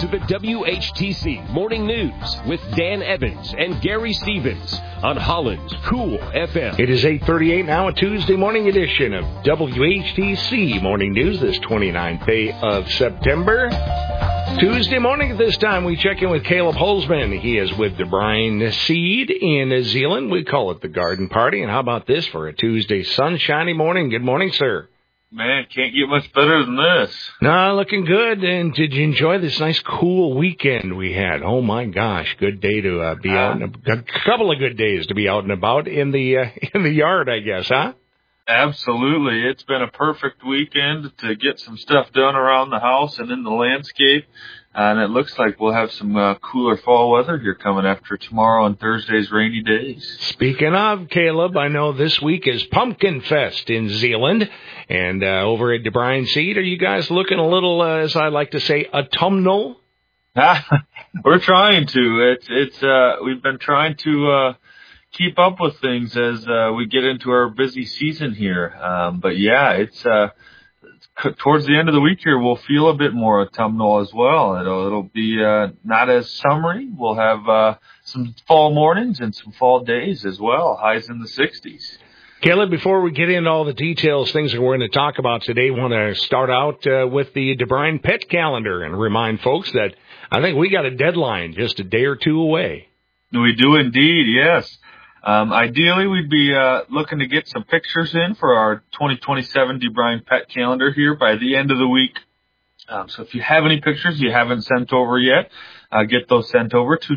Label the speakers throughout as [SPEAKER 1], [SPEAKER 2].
[SPEAKER 1] to the WHTC Morning News with Dan Evans and Gary Stevens on Holland's Cool FM.
[SPEAKER 2] It is 8:38 now, a Tuesday morning edition of WHTC Morning News, this 29th day of September. Tuesday morning at this time, we check in with Caleb Holzman. He is with DeBrine Seed in New Zealand. We call it the Garden Party. And how about this for a Tuesday sunshiny morning? Good morning, sir.
[SPEAKER 3] Man, can't get much better than this.
[SPEAKER 2] No, looking good. And did you enjoy this nice, cool weekend we had? Oh, my gosh. Good day to be out. A couple of good days to be out and about in the yard, I guess, huh?
[SPEAKER 3] Absolutely. It's been a perfect weekend to get some stuff done around the house and in the landscape. And it looks like we'll have some cooler fall weather here coming after tomorrow and Thursday's rainy days.
[SPEAKER 2] Speaking of, Caleb, I know this week is Pumpkin Fest in Zealand. And over at DeBrine Seed, are you guys looking a little, as I like to say, autumnal?
[SPEAKER 3] We're trying to. We've been trying to keep up with things as we get into our busy season here. But yeah, it's towards the end of the week here, we'll feel a bit more autumnal as well. It'll be not as summery. We'll have some fall mornings and some fall days as well, highs in the 60s.
[SPEAKER 2] Caleb, before we get into all the details, things that we're going to talk about today, I want to start out with the DeBrine Pet Calendar and remind folks that I think we got a deadline just a day or two away.
[SPEAKER 3] We do indeed, yes. Ideally, we'd be looking to get some pictures in for our 2027 DeBrine Pet Calendar here by the end of the week. So if you have any pictures you haven't sent over yet, get those sent over to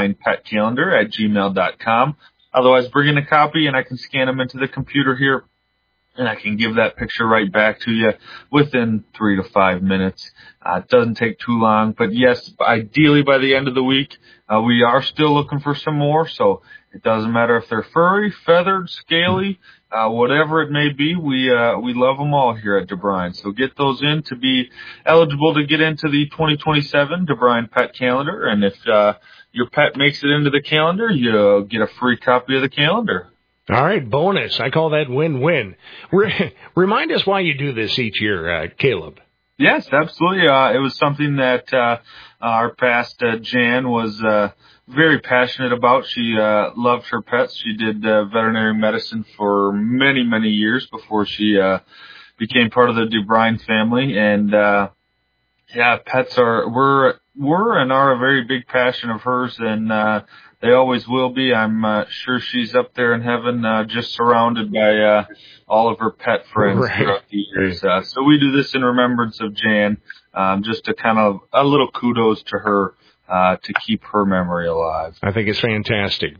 [SPEAKER 3] debrinepetcalendar@gmail.com. Otherwise, bring in a copy and I can scan them into the computer here, and I can give that picture right back to you within 3 to 5 minutes. It doesn't take too long, but yes, ideally by the end of the week, we are still looking for some more, so it doesn't matter if they're furry, feathered, scaly, whatever it may be, we love them all here at DeBrine. So get those in to be eligible to get into the 2027 DeBrine Pet Calendar, and if your pet makes it into the calendar, you'll get a free copy of the calendar.
[SPEAKER 2] All right, bonus. I call that win-win. Remind us why you do this each year, Caleb.
[SPEAKER 3] Yes, absolutely. It was something that our past Jan was very passionate about. She loved her pets. She did veterinary medicine for many, many years before she became part of the DeBrine family. And yeah, pets were and are a very big passion of hers, and they always will be. I'm sure she's up there in heaven, just surrounded by all of her pet friends throughout the years. So we do this in remembrance of Jan, just to kind of a little kudos to her to keep her memory alive.
[SPEAKER 2] I think it's fantastic.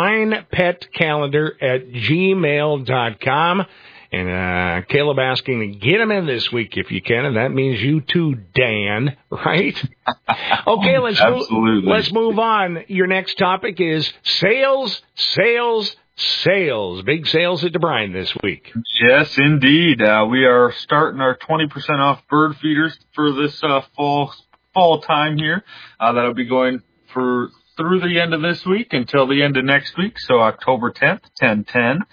[SPEAKER 2] DeBrinePetCalendar@gmail.com. And Caleb asking to get them in this week if you can, and that means you too, Dan, right? Okay, let's move on. Your next topic is sales. Big sales at DeBrine this week.
[SPEAKER 3] Yes, indeed. We are starting our 20% off bird feeders for this fall time here. That'll be going through the end of this week until the end of next week, so October 10th, 10/10.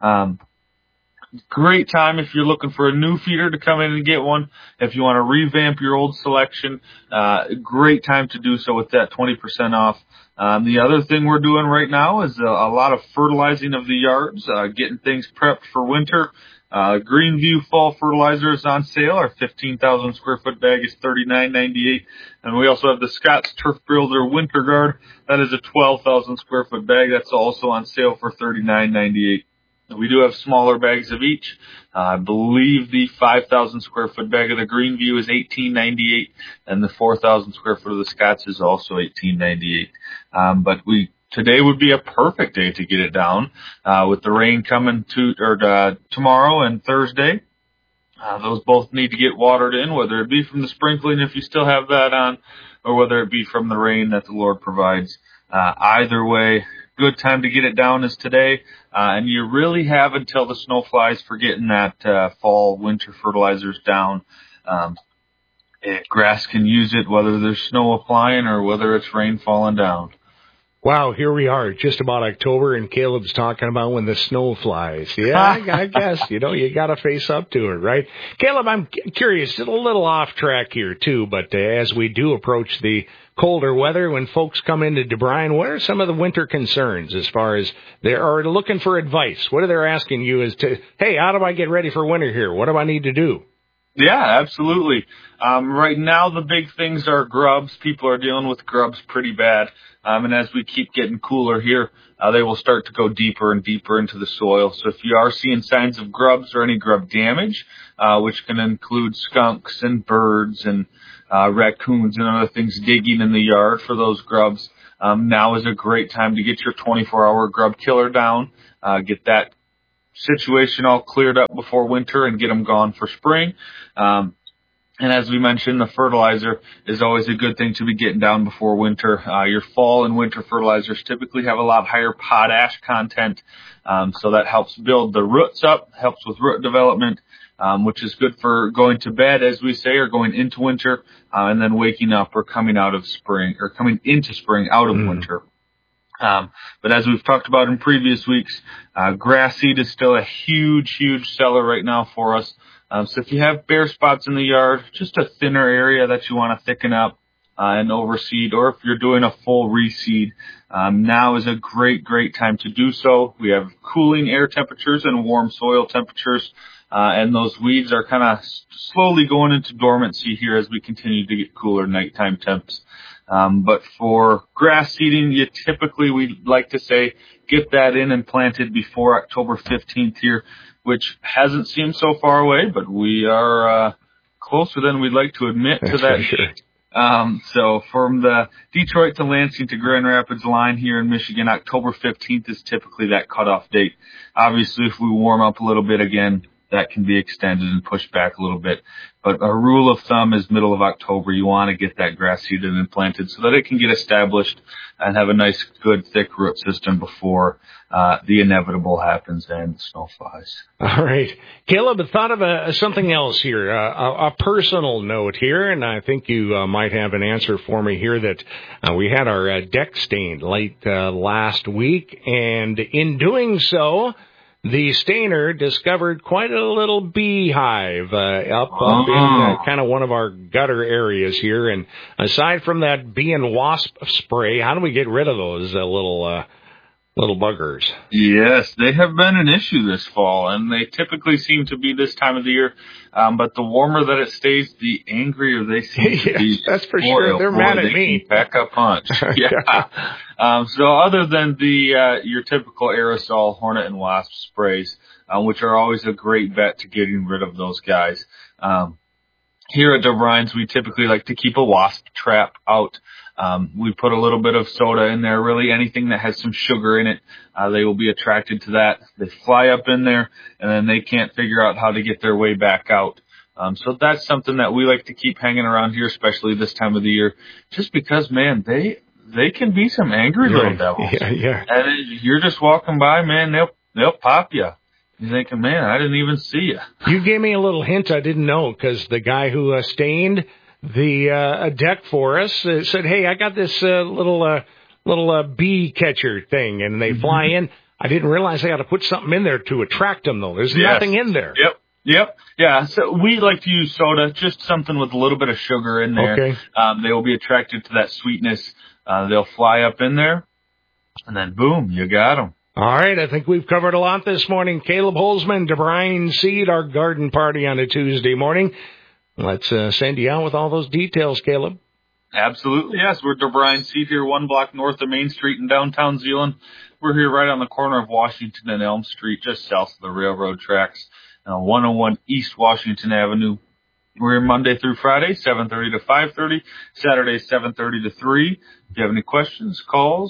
[SPEAKER 3] Great time if you're looking for a new feeder to come in and get one. If you want to revamp your old selection, great time to do so with that 20% off. The other thing we're doing right now is a lot of fertilizing of the yards, getting things prepped for winter. Greenview Fall Fertilizer is on sale. Our 15,000 square foot bag is $39.98. And we also have the Scott's Turf Builder Winter Guard. That is a 12,000 square foot bag. That's also on sale for $39.98. We do have smaller bags of each. I believe the 5,000 square foot bag of the Greenview is $18.98, and the 4,000 square foot of the Scott's is also $18.98. But today would be a perfect day to get it down, with the rain coming tomorrow and Thursday. Those both need to get watered in, whether it be from the sprinkling if you still have that on, or whether it be from the rain that the Lord provides. Either way, good time to get it down is today, and you really have until the snow flies for getting that fall winter fertilizers down. Grass can use it whether there's snow applying or whether it's rain falling down.
[SPEAKER 2] Wow, here we are, just about October, and Caleb's talking about when the snow flies. Yeah, I guess, you got to face up to it, right? Caleb, I'm curious, a little off track here, too, but as we do approach the colder weather, when folks come into DeBryan, what are some of the winter concerns as far as they are looking for advice? What are they asking you as to, hey, how do I get ready for winter here? What do I need to do?
[SPEAKER 3] Yeah, absolutely. Right now, the big things are grubs. People are dealing with grubs pretty bad. And as we keep getting cooler here, they will start to go deeper and deeper into the soil. So if you are seeing signs of grubs or any grub damage, which can include skunks and birds and raccoons and other things digging in the yard for those grubs, now is a great time to get your 24-hour grub killer down, get that situation all cleared up before winter and get them gone for spring. And as we mentioned, the fertilizer is always a good thing to be getting down before winter. Your fall and winter fertilizers typically have a lot higher potash content, so that helps build the roots up, helps with root development, which is good for going to bed, as we say, or going into winter, and then waking up or coming out of spring, or coming into spring out of winter. But as we've talked about in previous weeks, grass seed is still a huge, huge seller right now for us. So if you have bare spots in the yard, just a thinner area that you want to thicken up and overseed, or if you're doing a full reseed, now is a great, great time to do so. We have cooling air temperatures and warm soil temperatures, and those weeds are kind of slowly going into dormancy here as we continue to get cooler nighttime temps. But for grass seeding, we like to say, get that in and planted before October 15th here, which hasn't seemed so far away, but we are closer than we'd like to admit to that. Sure. So from the Detroit to Lansing to Grand Rapids line here in Michigan, October 15th is typically that cutoff date. Obviously, if we warm up a little bit again, that can be extended and pushed back a little bit. But a rule of thumb is middle of October. You want to get that grass seeded and planted so that it can get established and have a nice, good, thick root system before the inevitable happens and the snow flies.
[SPEAKER 2] All right. Caleb, I thought of something else here, a personal note here, and I think you might have an answer for me here that we had our deck stained late last week, and in doing so, the stainer discovered quite a little beehive up in kind of one of our gutter areas here. And aside from that bee and wasp spray, how do we get rid of those little buggers?
[SPEAKER 3] Yes, they have been an issue this fall, and they typically seem to be this time of the year. But the warmer that it stays, the angrier they seem to be.
[SPEAKER 2] That's for sure. They're mad at me.
[SPEAKER 3] Pack a punch. Yeah. So other than the your typical aerosol hornet and wasp sprays, which are always a great bet to getting rid of those guys, here at DeBryan's, we typically like to keep a wasp trap out. We put a little bit of soda in there, really anything that has some sugar in it. They will be attracted to that. They fly up in there, and then they can't figure out how to get their way back out. So that's something that we like to keep hanging around here, especially this time of the year, just because, man, they can be some angry little devils.
[SPEAKER 2] Yeah.
[SPEAKER 3] And you're just walking by, man, they'll pop you. You're thinking, man, I didn't even see you.
[SPEAKER 2] You gave me a little hint I didn't know, because the guy who stained the deck for us said, hey, I got this little bee catcher thing, and they fly in. I didn't realize I got to put something in there to attract them, though. There's nothing in there.
[SPEAKER 3] Yep. Yeah, so we like to use soda, just something with a little bit of sugar in there.
[SPEAKER 2] Okay.
[SPEAKER 3] They will be attracted to that sweetness. They'll fly up in there, and then boom, you got them.
[SPEAKER 2] All right, I think we've covered a lot this morning. Caleb Holzman, DeBryan Seed, our garden party on a Tuesday morning. Let's send you out with all those details, Caleb.
[SPEAKER 3] Absolutely, yes. We're DeBryan Seed here, 1 block north of Main Street in downtown Zeeland. We're here right on the corner of Washington and Elm Street, just south of the railroad tracks, 101 East Washington Avenue. We're here Monday through Friday, 7:30 to 5:30, Saturday, 7:30 to 3. If you have any questions, calls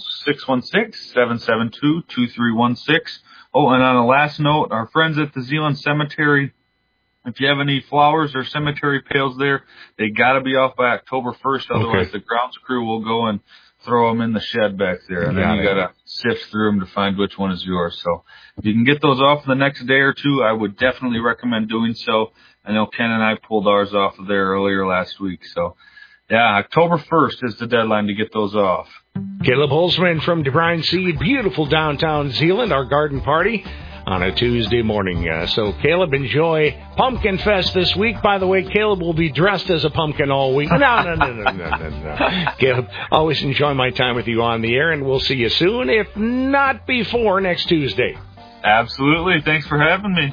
[SPEAKER 3] 616-772-2316. Oh, and on a last note, our friends at the Zeeland Cemetery, if you have any flowers or cemetery pails there, they got to be off by October 1st. Otherwise, the grounds crew will go and throw them in the shed back there. And then you got to sift through them to find which one is yours. So if you can get those off in the next day or two, I would definitely recommend doing so. I know Ken and I pulled ours off of there earlier last week. So Yeah, October 1st is the deadline to get those off.
[SPEAKER 2] Caleb Holzman from DeBrine Seed, beautiful downtown Zeeland, our garden party on a Tuesday morning. So, Caleb, enjoy Pumpkin Fest this week. By the way, Caleb will be dressed as a pumpkin all week. No. Caleb, always enjoy my time with you on the air, and we'll see you soon, if not before next Tuesday.
[SPEAKER 3] Absolutely. Thanks for having me.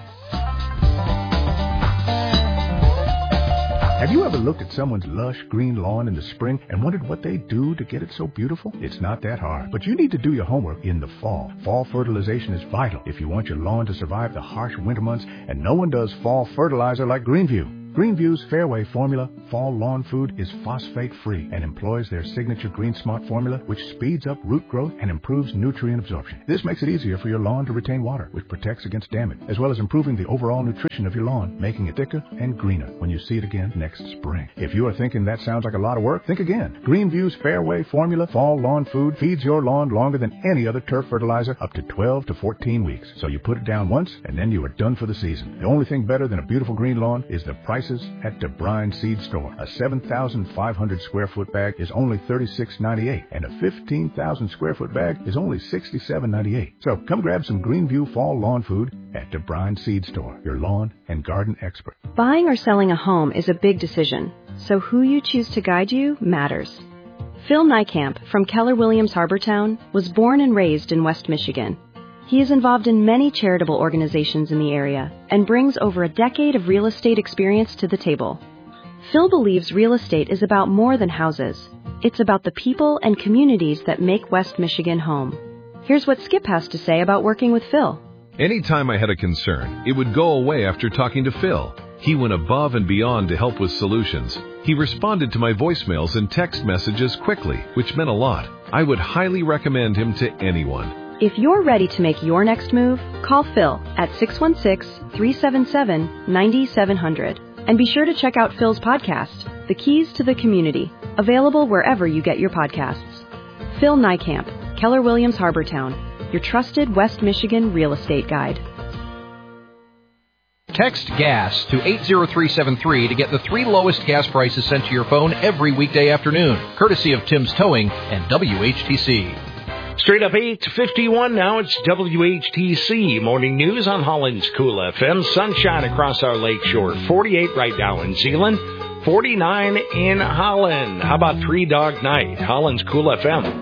[SPEAKER 4] Have you ever looked at someone's lush green lawn in the spring and wondered what they do to get it so beautiful? It's not that hard, but you need to do your homework in the fall. Fall fertilization is vital if you want your lawn to survive the harsh winter months, and no one does fall fertilizer like Greenview. Greenview's Fairway formula, fall lawn food, is phosphate-free and employs their signature Green Smart formula, which speeds up root growth and improves nutrient absorption. This makes it easier for your lawn to retain water, which protects against damage, as well as improving the overall nutrition of your lawn, making it thicker and greener when you see it again next spring. If you are thinking that sounds like a lot of work, think again. Greenview's Fairway formula fall lawn food feeds your lawn longer than any other turf fertilizer, up to 12 to 14 weeks. So you put it down once, and then you are done for the season. The only thing better than a beautiful green lawn is the price at DeBrine Seed Store. A 7,500 square foot bag is only $36.98, and a 15,000 square foot bag is only $67.98. So come grab some Greenview fall lawn food at DeBrine Seed Store, your lawn and garden expert.
[SPEAKER 5] Buying or selling a home is a big decision, so who you choose to guide you matters. Phil Niekamp from Keller Williams Harbortown was born and raised in West Michigan. He is involved in many charitable organizations in the area and brings over a decade of real estate experience to the table. Phil believes real estate is about more than houses. It's about the people and communities that make West Michigan home. Here's what Skip has to say about working with Phil.
[SPEAKER 6] Anytime I had a concern, it would go away after talking to Phil. He went above and beyond to help with solutions. He responded to my voicemails and text messages quickly, which meant a lot. I would highly recommend him to anyone.
[SPEAKER 5] If you're ready to make your next move, call Phil at 616-377-9700. And be sure to check out Phil's podcast, The Keys to the Community, available wherever you get your podcasts. Phil Niekamp, Keller Williams Harbortown, your trusted West Michigan real estate guide.
[SPEAKER 7] Text GAS to 80373 to get the 3 lowest gas prices sent to your phone every weekday afternoon, courtesy of Tim's Towing and WHTC.
[SPEAKER 2] Straight up 8:51 now. It's WHTC Morning News on Holland's Cool FM. Sunshine across our lakeshore. 48 right now in Zeeland. 49 in Holland. How about Three Dog Night? Holland's Cool FM.